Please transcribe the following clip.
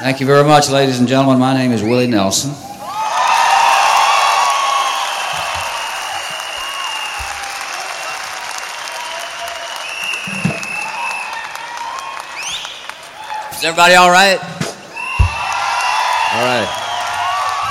Thank you very much, ladies and gentlemen. My name is Willie Nelson. Is everybody all right? All right.